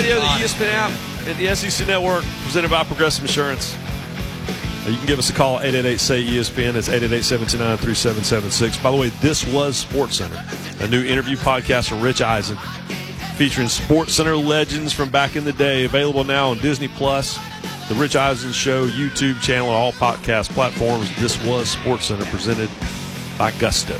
audio, the ESPN app, and the SEC Network, presented by Progressive Insurance. You can give us a call, 888-SAY-ESPN. That's 888-729-3776. By the way, this was SportsCenter, a new interview podcast from Rich Eisen, featuring SportsCenter legends from back in the day, available now on Disney+, the Rich Eisen Show YouTube channel, and all podcast platforms. This was SportsCenter, presented by Gusto.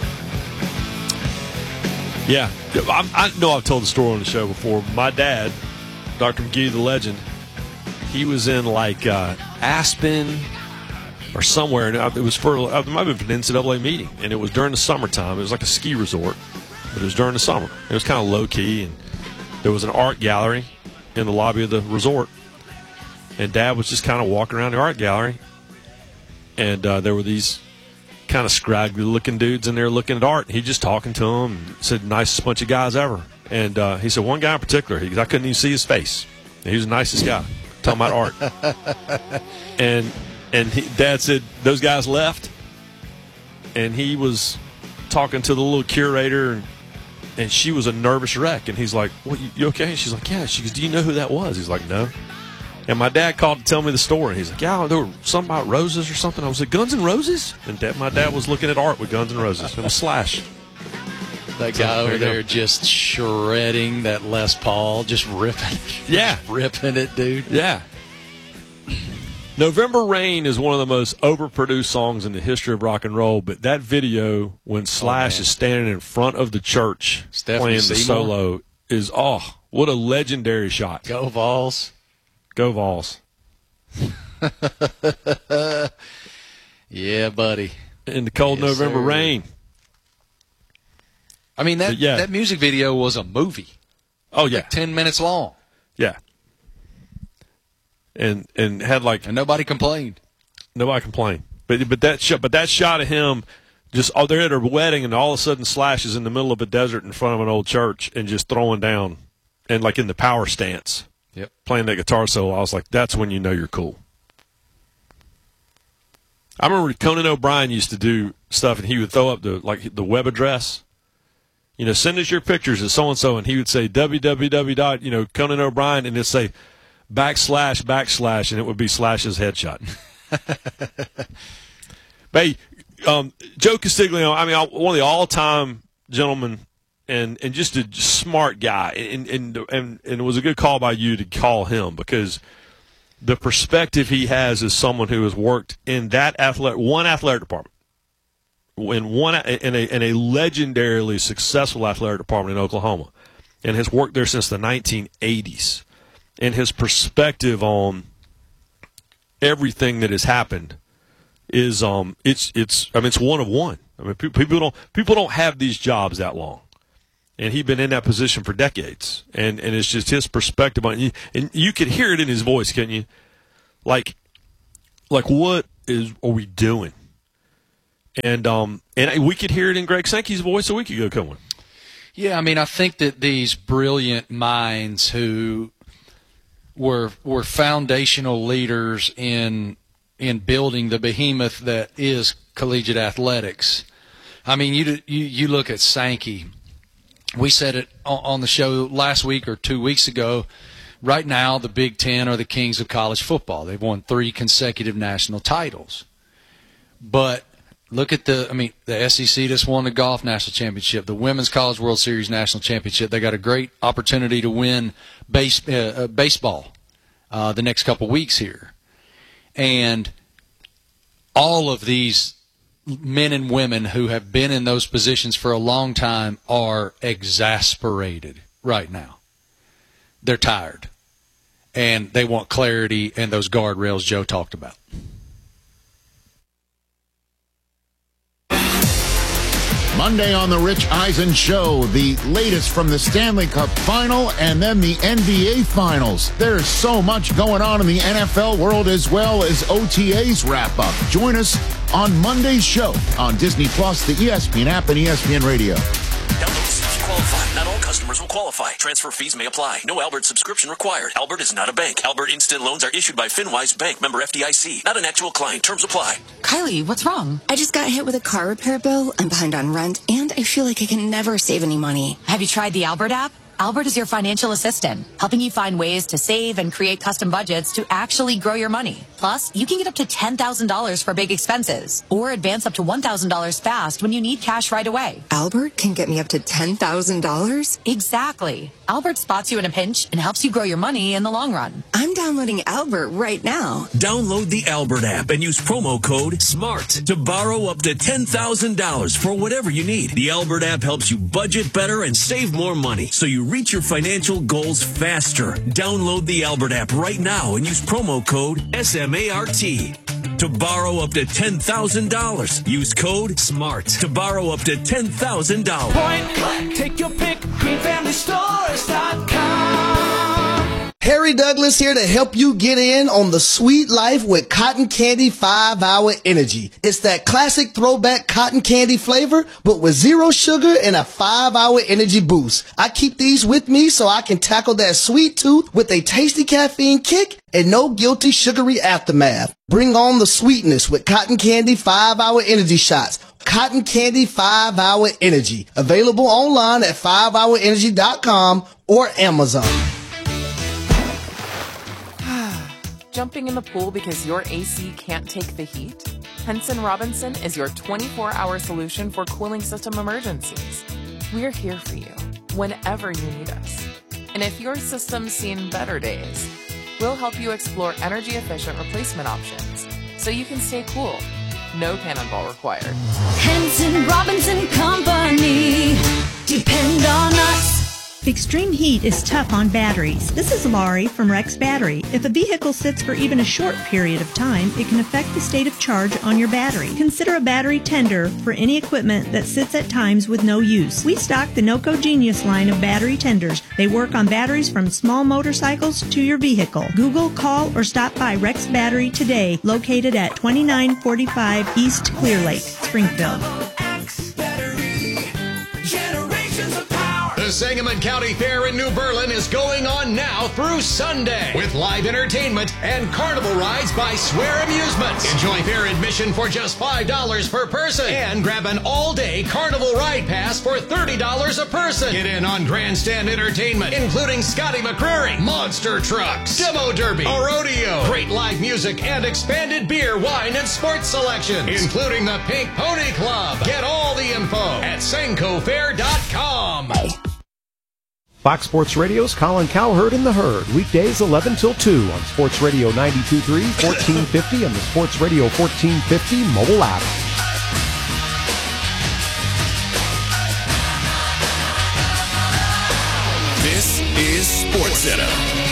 Yeah, I know I've told the story on the show before. My dad, Dr. McGee, the legend, he was in like Aspen or somewhere, and it was for, it might have been an NCAA meeting, and it was during the summertime. It was like a ski resort, but it was during the summer. It was kind of low-key, and there was an art gallery in the lobby of the resort, and Dad was just kind of walking around the art gallery, and there were these kind of scraggly-looking dudes in there looking at art. He just talking to them and said, nicest bunch of guys ever. And he said, one guy in particular, I couldn't even see his face. He was the nicest guy, talking about art. And Dad said, those guys left, and he was talking to the little curator, and she was a nervous wreck. And he's like, "What, you okay?" And she's like, "Yeah." She goes, "Do you know who that was?" He's like, "No." And my dad called to tell me the story. He's like, "Yeah, there were something about roses or something." I was like, "Guns N' Roses?" And my dad was looking at art with Guns N' Roses. It was Slash. That guy over there just shredding that Les Paul, just ripping it. Yeah. Just ripping it, dude. Yeah. November Rain is one of the most overproduced songs in the history of rock and roll, but that video when Slash is standing in front of the church playing the solo is, what a legendary shot. Go Vols. Go Vols. Yeah, buddy. In the cold November rain. I mean, that music video was a movie. Oh, yeah. Like 10 minutes long. Yeah. And had like... And nobody complained. Nobody complained. But that shot of him, just, they're at a wedding, and all of a sudden Slash is in the middle of a desert in front of an old church and just throwing down, and like in the power stance. Yep. Playing that guitar solo. I was like, that's when you know you're cool. I remember Conan O'Brien used to do stuff, and he would throw up the web address. Send us your pictures of so-and-so, and he would say www. Conan O'Brien, and it'd say / and it would be Slash's headshot. But Joe Castiglione, one of the all-time gentlemen, and just a smart guy, and it was a good call by you to call him, because the perspective he has as someone who has worked in that one athletic department, in a legendarily successful athletic department in Oklahoma, and has worked there since the 1980s, and his perspective on everything that has happened is it's one of one. People don't have these jobs that long, and he'd been in that position for decades, and it's just his perspective on it. And you could hear it in his voice, couldn't you? Like what are we doing? And we could hear it in Greg Sankey's voice a week ago, couldn't we? Yeah, I think that these brilliant minds who were foundational leaders in building the behemoth that is collegiate athletics. You look at Sankey. We said it on the show last week or 2 weeks ago. Right now, the Big Ten are the kings of college football. They've won 3 consecutive national titles. But look at the SEC just won the golf national championship, the Women's College World Series national championship. They got a great opportunity to win baseball the next couple weeks here. And all of these men and women who have been in those positions for a long time are exasperated right now. They're tired. And they want clarity and those guardrails Joe talked about. Monday on the Rich Eisen Show, the latest from the Stanley Cup Final and then the NBA Finals. There's so much going on in the NFL world as well as OTAs wrap up. Join us on Monday's show on Disney+, the ESPN app, and ESPN Radio. Download if you qualify. Not all customers will qualify. Transfer fees may apply. No Albert subscription required. Albert is not a bank. Albert Instant Loans are issued by FinWise Bank, member FDIC. Not an actual client. Terms apply. Kylie, what's wrong? I just got hit with a car repair bill. I'm behind on rent, and I feel like I can never save any money. Have you tried the Albert app? Albert is your financial assistant, helping you find ways to save and create custom budgets to actually grow your money. Plus, you can get up to $10,000 for big expenses or advance up to $1,000 fast when you need cash right away. Albert can get me up to $10,000? Exactly. Albert spots you in a pinch and helps you grow your money in the long run. I'm downloading Albert right now. Download the Albert app and use promo code SMART to borrow up to $10,000 for whatever you need. The Albert app helps you budget better and save more money so you reach your financial goals faster. Download the Albert app right now and use promo code SMART to borrow up to $10,000. Use code SMART to borrow up to $10,000. Point click, take your pick, greenfamilystores.com. Harry Douglas here to help you get in on the sweet life with Cotton Candy 5-Hour Energy. It's that classic throwback cotton candy flavor, but with 0 sugar and a 5-hour energy boost. I keep these with me so I can tackle that sweet tooth with a tasty caffeine kick and no guilty sugary aftermath. Bring on the sweetness with Cotton Candy 5-Hour Energy Shots. Cotton Candy 5-Hour Energy. Available online at 5hourenergy.com or Amazon. Jumping in the pool because your AC can't take the heat? Henson Robinson is your 24-hour solution for cooling system emergencies. We're here for you whenever you need us. And if your system's seen better days, we'll help you explore energy-efficient replacement options so you can stay cool. No cannonball required. Henson Robinson Company. Depend on us. Extreme heat is tough on batteries. This is Laurie from Rex Battery. If a vehicle sits for even a short period of time, it can affect the state of charge on your battery. Consider a battery tender for any equipment that sits at times with no use. We stock the NOCO Genius line of battery tenders. They work on batteries from small motorcycles to your vehicle. Google, call, or stop by Rex Battery today, located at 2945 East Clear Lake, Springfield. The Sangamon County Fair in New Berlin is going on now through Sunday with live entertainment and carnival rides by Swear Amusements. Enjoy fair admission for just $5 per person and grab an all-day carnival ride pass for $30 a person. Get in on grandstand entertainment, including Scotty McCreery, monster trucks, demo derby, a rodeo, great live music, and expanded beer, wine, and sports selections, including the Pink Pony Club. Get all the info at sancofair.com. Fox Sports Radio's Colin Cowherd in the Herd, weekdays 11 till 2 on Sports Radio 92.3, 1450, and the Sports Radio 1450 mobile app. This is SportsCenter.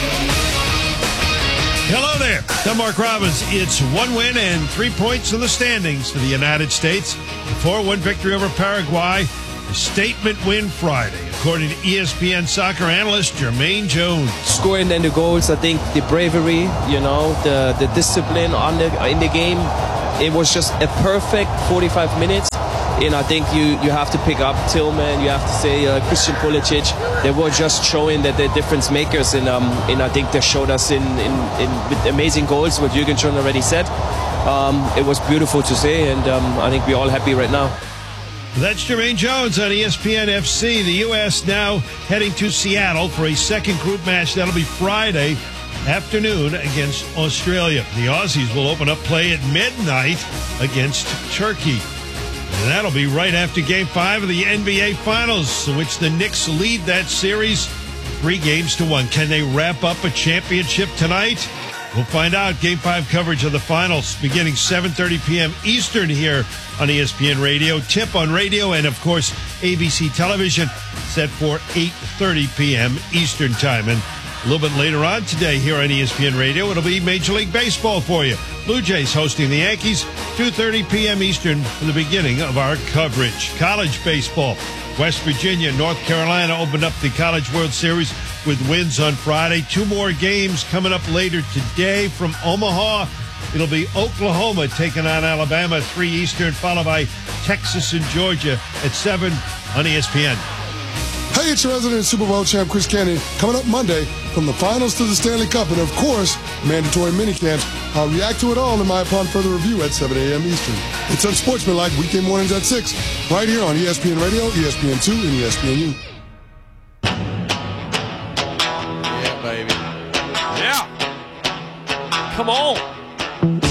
Hello there. I'm Mark Robbins. It's 1 win and 3 points in the standings for the United States. The 4-1 victory over Paraguay. A statement win Friday, according to ESPN soccer analyst Jermaine Jones. Scoring and the goals, I think the bravery, the discipline in the game, it was just a perfect 45 minutes. And I think you have to pick up Tillman, you have to say Christian Pulisic. They were just showing that they're difference makers, and I think they showed us in with amazing goals, what Jürgen schon already said. It was beautiful to see, and I think we're all happy right now. That's Jermaine Jones on ESPN FC. The U.S. now heading to Seattle for a second group match. That'll be Friday afternoon against Australia. The Aussies will open up play at midnight against Turkey. And that'll be right after Game 5 of the NBA Finals, in which the Knicks lead that series 3-1. Can they wrap up a championship tonight? We'll find out. Game 5 coverage of the finals beginning 7:30 p.m. Eastern here on ESPN Radio, Tip on radio, and, of course, ABC Television set for 8:30 p.m. Eastern Time. And a little bit later on today here on ESPN Radio, it'll be Major League Baseball for you. Blue Jays hosting the Yankees, 2:30 p.m. Eastern for the beginning of our coverage. College baseball. West Virginia, North Carolina opened up the College World Series with wins on Friday. 2 more games coming up later today from Omaha. It'll be Oklahoma taking on Alabama, 3 Eastern, followed by Texas and Georgia at 7 on ESPN. Hey, it's your resident Super Bowl champ, Chris Cannon. Coming up Monday, from the finals to the Stanley Cup, and of course, mandatory minicamps. I'll react to it all in my Upon Further Review at 7 a.m. Eastern. It's Unsportsmanlike, weekday mornings at 6, right here on ESPN Radio, ESPN2, and ESPNU. baby. Yeah. Come on.